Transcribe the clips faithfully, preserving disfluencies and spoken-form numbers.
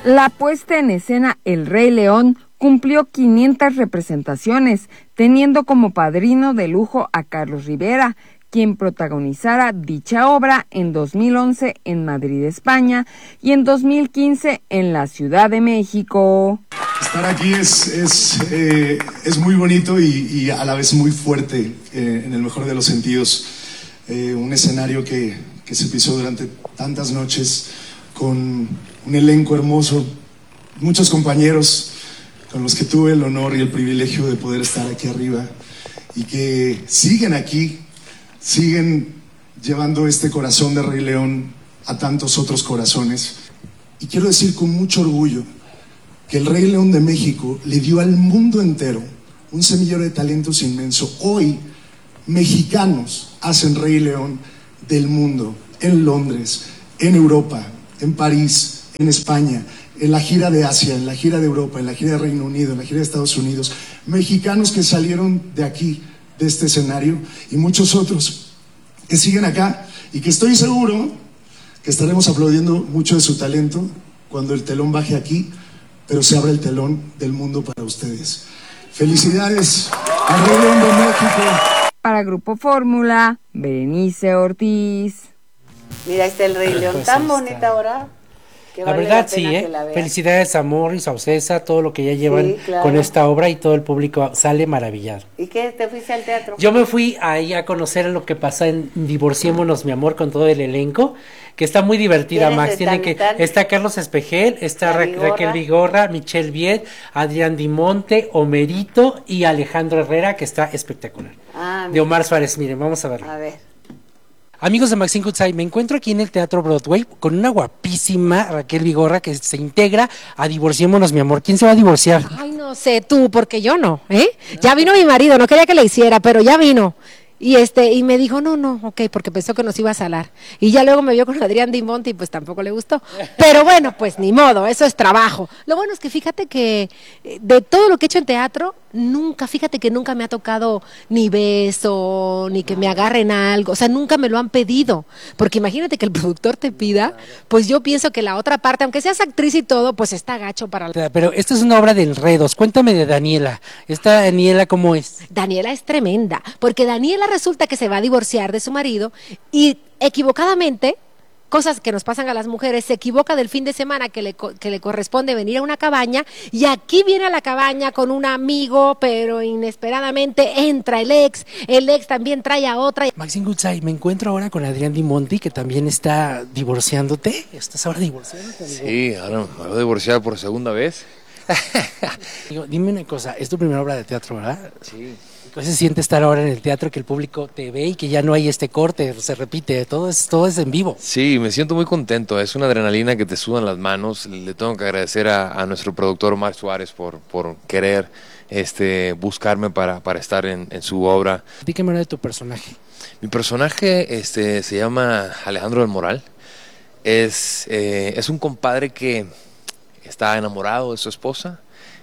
La puesta en escena El Rey León cumplió quinientas representaciones, teniendo como padrino de lujo a Carlos Rivera, quien protagonizara dicha obra en dos mil once en Madrid, España, y en dos mil quince en la Ciudad de México. Estar aquí es, es, eh, es muy bonito y, y a la vez muy fuerte, eh, en el mejor de los sentidos. Eh, un escenario que, que se pisó durante tantas noches con un elenco hermoso, muchos compañeros con los que tuve el honor y el privilegio de poder estar aquí arriba y que siguen aquí, siguen llevando este corazón de Rey León a tantos otros corazones. Y quiero decir con mucho orgullo que el Rey León de México le dio al mundo entero un semillero de talentos inmenso. Hoy, mexicanos hacen Rey León del mundo, en Londres, en Europa, en París, en España, en la gira de Asia, en la gira de Europa, en la gira de Reino Unido, en la gira de Estados Unidos. Mexicanos que salieron de aquí, de este escenario, y muchos otros que siguen acá y que estoy seguro que estaremos aplaudiendo mucho de su talento cuando el telón baje aquí, pero se abre el telón del mundo para ustedes. Felicidades al Rey León de México. Para Grupo Fórmula, Berenice Ortiz. Mira, está el Rey León, Pues tan ahí bonita está. ahora. Que La vale verdad la sí, pena ¿eh? que la vean. Felicidades a Morris, a Ocesa, todo lo que ya llevan Sí, claro. con esta obra y todo el público sale maravillado. ¿Y qué? ¿Te fuiste al teatro? Yo me fui ahí a conocer lo que pasa en Divorciémonos, mi amor, con todo el elenco, que está muy divertida, ¿Quiénes Max. están? Tienen que ¿Están? está Carlos Espejel, está La Ra- Vigorra. Raquel Vigorra, Michelle Viet, Adrián Dimonte, Homerito y Alejandro Herrera, que está espectacular. Ah, De Omar Suárez, miren, vamos a verlo. a ver. Amigos de Maxine Goodside, me encuentro aquí en el Teatro Broadway con una guapísima Raquel Vigorra que se integra a Divorciémonos, mi amor. ¿Quién se va a divorciar? Ay, no sé tú, porque yo no, ¿eh? Ya vino mi marido, no quería que le hiciera, pero ya vino. Y este y me dijo, no, no, ok, porque pensó que nos iba a salar. Y ya luego me vio con Adrián Dimonte y pues tampoco le gustó. Pero bueno, pues ni modo, eso es trabajo. Lo bueno es que fíjate que eh, de todo lo que he hecho en teatro, nunca, fíjate que nunca me ha tocado ni beso, ni que me agarren algo. O sea, nunca me lo han pedido. Porque imagínate que el productor te pida, pues yo pienso que la otra parte, aunque seas actriz y todo, pues está gacho para la... Pero esta es una obra de enredos. Cuéntame de Daniela. ¿Esta Daniela cómo es? Daniela es tremenda, porque Daniela resulta que se va a divorciar de su marido y equivocadamente, cosas que nos pasan a las mujeres, se equivoca del fin de semana que le, co- que le corresponde venir a una cabaña y aquí viene a la cabaña con un amigo, pero inesperadamente entra el ex, el ex también trae a otra. Maxine Goodside, me encuentro ahora con Adrián Dimonti, que también está divorciándote. ¿Estás ahora divorciándote, amigo? Sí, ahora me voy a divorciar por segunda vez. Digo, dime una cosa, es tu primera obra de teatro, ¿verdad? Sí. ¿Qué se siente estar ahora en el teatro, que el público te ve y que ya no hay este corte, se repite, todo es, todo es en vivo? Sí, me siento muy contento. Es una adrenalina que te sudan las manos. Le tengo que agradecer a, a nuestro productor Omar Suárez por, por querer este, buscarme para, para estar en, en su obra. Dígame ahora de tu personaje. Mi personaje este, se llama Alejandro del Moral. Es, eh, es un compadre que está enamorado de su esposa,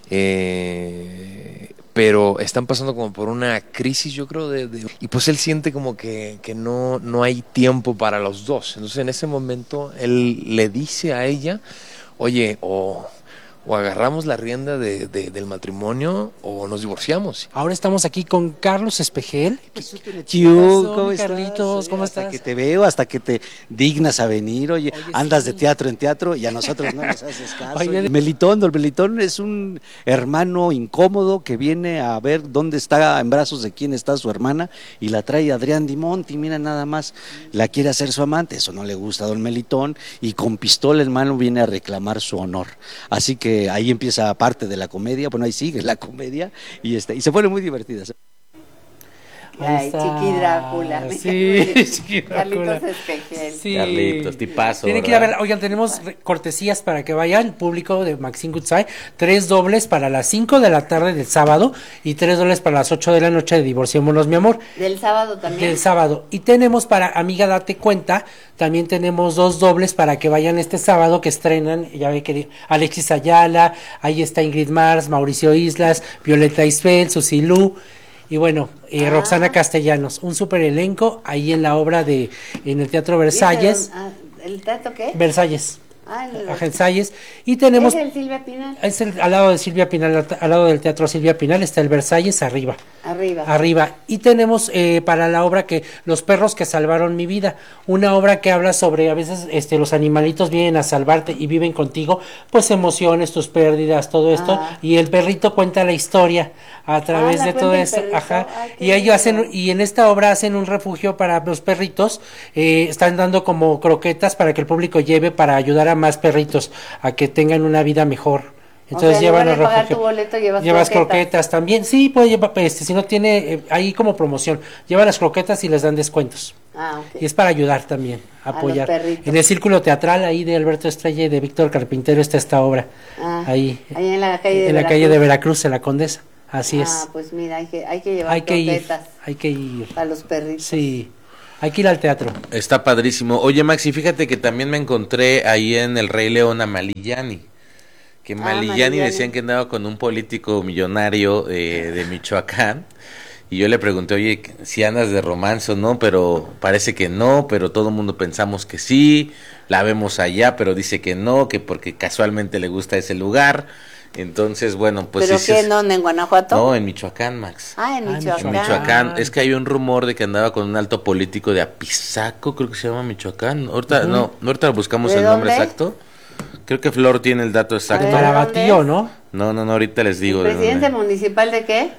eh, pero están pasando como por una crisis, yo creo, de, de- y pues él siente como que, que no, no hay tiempo para los dos. Entonces en ese momento él le dice a ella, oye, o, o agarramos la rienda de, de- del matrimonio o nos divorciamos. Ahora estamos aquí con Carlos Espejel. Chiu, pasó, ¿cómo mi estás? Carlitos? ¿Cómo Hasta estás? que te veo, hasta que te dignas a venir, oye, Oye, andas sí. de teatro en teatro y a nosotros no nos haces caso. Oye, Oye, Melitón, don Melitón es un hermano incómodo que viene a ver dónde está, en brazos de quién está su hermana, y la trae Adrián Dimonti, mira nada más, la quiere hacer su amante, eso no le gusta a don Melitón, y con pistola en mano viene a reclamar su honor. Así que ahí empieza parte de la comedia, bueno, ahí sigue la comedia, y, este, y se pone muy divertida. Ahí Ay, está. Chiqui Drácula. Sí, Chiqui Drácula. Carlitos Espejel. Sí. Carlitos, tipazo, Tienen que ir a ¿verdad? ver, oigan, tenemos re- cortesías para que vayan, público de Maxine Goodside, tres dobles para las cinco de la tarde del sábado y tres dobles para las ocho de la noche de Divorciémonos, mi amor, Del sábado también. del sábado. Y tenemos para Amiga Date Cuenta, también tenemos dos dobles para que vayan este sábado, que estrenan, ya ve que Alexis Ayala, ahí está Ingrid Mars, Mauricio Islas, Violeta Isfel, Susilú, y bueno, eh, Ah. Roxana Castellanos, un super elenco ahí en la obra de, en el Teatro Dice Versalles. don- ah, ¿El trato qué? Versalles. Ah, en el- Agensalles. Y tenemos, ¿Es el Silvia Pinal? es el, al lado de Silvia Pinal, al lado del Teatro Silvia Pinal está el Versalles arriba. Arriba. Arriba. Y tenemos eh, para la obra que Los perros que salvaron mi vida, una obra que habla sobre a veces este los animalitos vienen a salvarte y viven contigo, pues emociones, tus pérdidas, todo esto, Ah. y el perrito cuenta la historia a través la de cuenta todo el eso, perrito. ajá. Ay, qué Y ellos hacen lindo. y en esta obra hacen un refugio para los perritos, eh, están dando como croquetas para que el público lleve para ayudar a más perritos a que tengan una vida mejor. Entonces o sea, llevan en al lugar de pagar refugio. tu boleto, llevas, Llevas croquetas. croquetas también, sí, puede llevar, este, si no tiene, eh, ahí como promoción, lleva las croquetas y les dan descuentos. Ah, ok. Y es para ayudar también, A los apoyar. perritos. En el círculo teatral ahí de Alberto Estrella y de Víctor Carpintero está esta obra. Ah, ahí, ahí en la calle de en la calle de Veracruz, en la Condesa. Así Ah, es. pues mira, hay que, hay que llevar Hay que ir, croquetas hay que ir. para los perritos. Sí, hay que ir al teatro. Está padrísimo. Oye, Maxi, fíjate que también me encontré ahí en El Rey León a Malillani. Que Ah, Malillani Malillani. decían que andaba con un político millonario eh, de Michoacán. Y yo le pregunté, oye, si andas de romance o no, pero parece que no, pero todo el mundo pensamos que sí. La vemos allá, pero dice que no, que porque casualmente le gusta ese lugar. Entonces, bueno, pues ¿Pero sí, qué? sí, ¿Dónde? ¿En Guanajuato? no, en Michoacán, Max. Ah, en Ah, Michoacán. En Michoacán, es que hay un rumor de que andaba con un alto político de Apizaco, creo que se llama Michoacán. Ahorita, no, ahorita buscamos ¿De el nombre dónde? exacto. Creo que Flor tiene el dato exacto. ver. Para ¿de dónde Batillo, es? ¿no? No, no, no, ahorita les digo. de ¿Presidente dónde. municipal de qué?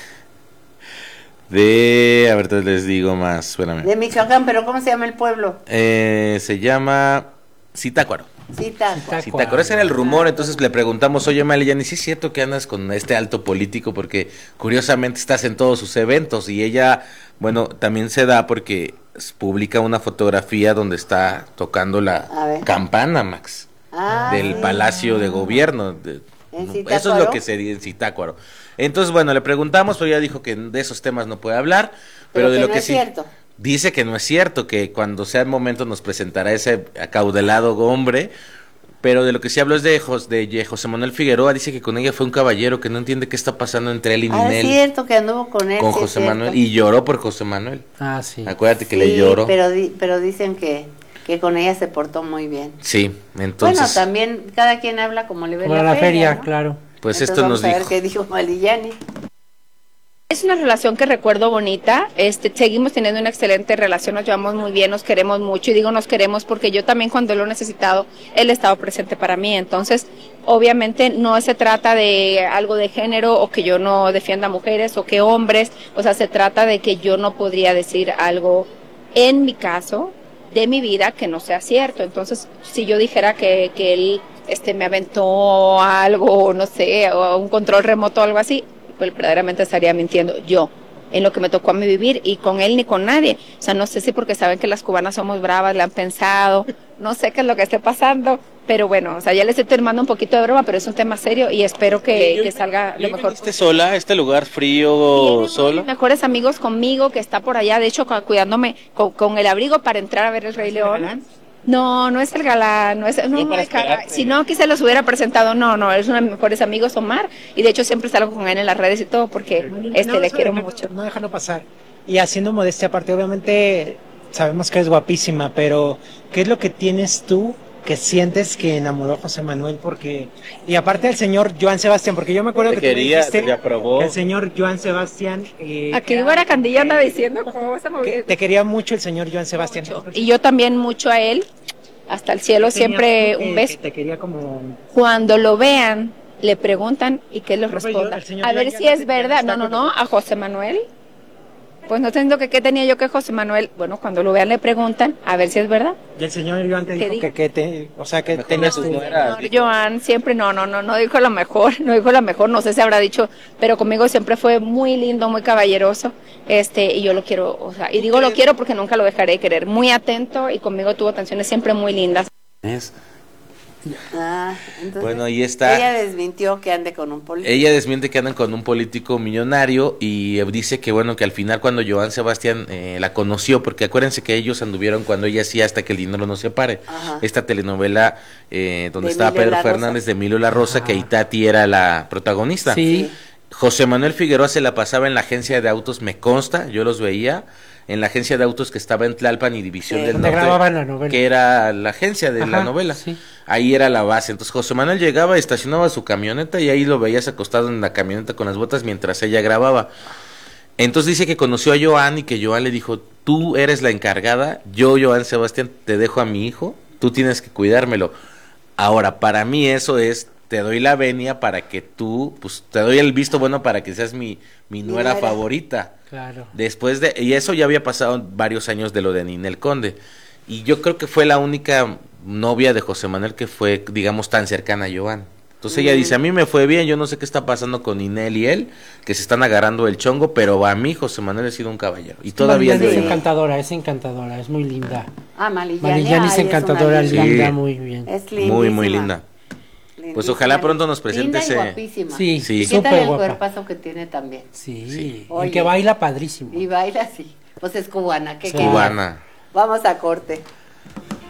De, a ver, entonces les digo más, espérame. De Michoacán, pero ¿cómo se llama el pueblo? Eh, se llama Zitácuaro. Zitácuaro. Zitácuaro. Zitácuaro, ese era el rumor, entonces le preguntamos, oye Malillani, ¿sí es cierto que andas con este alto político? Porque curiosamente estás en todos sus eventos y ella, bueno, también se da porque s- publica una fotografía donde está tocando A la ver. campana, Max, Ah, del sí. Palacio de Gobierno. de- ¿En no, Zitácuaro? eso es lo que se dice en Zitácuaro. Entonces, bueno, le preguntamos, pero ella dijo que de esos temas no puede hablar, pero, Pero de que lo no que es sí cierto. dice que no es cierto, que cuando sea el momento nos presentará ese acaudelado hombre, pero de lo que sí habló es de, Jos- de José Manuel Figueroa, dice que con ella fue un caballero que no entiende qué está pasando entre él y Ah, es Ninel, cierto que anduvo con él. con sí es José cierto. Manuel, y lloró por José Manuel. Ah, sí. Acuérdate que Sí, le lloró. Pero, di- pero dicen que, que con ella se portó muy bien. Sí, entonces, Bueno, también cada quien habla como le ve Como la, la feria, ¿no? claro. pues Entonces esto vamos nos a ver dijo. qué dijo Malillani. Es una relación que recuerdo bonita, este, seguimos teniendo una excelente relación, nos llevamos muy bien, nos queremos mucho y digo nos queremos porque yo también cuando lo he necesitado, él ha estado presente para mí, entonces obviamente no se trata de algo de género o que yo no defienda mujeres o que hombres, o sea, se trata de que yo no podría decir algo en mi caso de mi vida que no sea cierto, entonces si yo dijera que, que él este, me aventó algo, no sé, o un control remoto o algo así, pues verdaderamente estaría mintiendo yo en lo que me tocó a mí vivir y con él ni con nadie. O sea, no sé si porque saben que las cubanas somos bravas, le han pensado, no sé qué es lo que esté pasando, pero bueno, o sea, ya les estoy tomando un poquito de broma, pero es un tema serio y espero que, que salga lo mejor. ¿Viniste sola a este lugar frío, Vienen mis sola? mejores amigos conmigo que está por allá, de hecho cu- cuidándome con, con el abrigo para entrar a ver el Rey León. No, no es el galán, no es, no, para ay, caray, esperarte. si no aquí se los hubiera presentado, no, no, es uno de mis mejores amigos, Omar, y de hecho siempre salgo con él en las redes y todo porque este No, le eso quiero deja- mucho. No dejarlo pasar. Y haciendo modestia aparte, obviamente sabemos que es guapísima, pero ¿qué es lo que tienes tú que sientes que enamoró a José Manuel? Porque, y aparte del señor Joan Sebastián, porque yo me acuerdo Te que tú me quería, dijiste te aprobó. que el señor Joan Sebastián eh, Aquí Guara Candilla anda diciendo cómo vas a que mover. te quería mucho el señor Joan Sebastián. Y yo también mucho a él, hasta el cielo ¿Qué tenías siempre tú que- un beso. que te quería como... Cuando lo vean, le preguntan y que él los No, pero responda. yo- el señor A ver Joan si ya no es te- ya no verdad. está No, no, con- no, a José Manuel. Pues no entiendo que qué tenía yo que José Manuel. Bueno, cuando lo vean le preguntan, a ver si es verdad. Y el señor Joan te ¿Qué dijo dijo? que, que te... O sea, que Mejor tenías de sus tú... nueras. Señor Joan siempre, no, no, no, no dijo lo mejor, no dijo lo mejor, no sé si habrá dicho, pero conmigo siempre fue muy lindo, muy caballeroso, este, y yo lo quiero, o sea, y digo lo quiero porque nunca lo dejaré de querer, muy atento y conmigo tuvo atenciones siempre muy lindas. Es- Ah, entonces, Bueno, ahí está. Ella desmintió que ande con un político. Ella desmiente que andan con un político millonario y eh, dice que bueno, que al final cuando Joan Sebastián eh, la conoció, porque acuérdense que ellos anduvieron cuando ella hacía Hasta que el dinero no se pare, Ajá. esta telenovela eh, donde De estaba Emilio Pedro La Rosa. Fernández de Emilio La Rosa, que Itati era la protagonista. Sí. José Manuel Figueroa se la pasaba en la agencia de autos, me consta, yo los veía, en la agencia de autos que estaba en Tlalpan y División Sí, del donde Norte, grababan la novela. que era la agencia de la Ajá, novela. sí. Ahí era la base. Entonces José Manuel llegaba, estacionaba su camioneta y ahí lo veías acostado en la camioneta con las botas mientras ella grababa. Entonces dice que conoció a Joan y que Joan le dijo, tú eres la encargada, yo, Joan Sebastián, te dejo a mi hijo, tú tienes que cuidármelo. Ahora, para mí eso es, te doy la venia para que tú, pues te doy el visto bueno para que seas mi, mi nuera nuera. favorita. Claro. Después de, y eso ya había pasado varios años de lo de Ninel Conde. Y yo creo que fue la única novia de José Manuel que fue, digamos, tan cercana a Joan. Entonces ella dice, a mí me fue bien, yo no sé qué está pasando con Ninel y él, que se están agarrando el chongo, pero a mí José Manuel ha sido un caballero. Y todavía Marillanes es es de- encantadora, es encantadora, es muy linda. Ah, Malillani. Malillani es ay, encantadora, una linda. linda, Sí. muy bien. Es muy, lindísima. muy linda. Pues Lindísima. ojalá pronto nos presente Linda y ese- guapísima. Sí, Sí. ¿Y qué tal súper el guapa. cuerpazo que tiene también? Sí, Sí. y Oye. que baila padrísimo. Y baila así. Pues es cubana. ¿Qué Sí. quería? Cubana. Vamos a corte.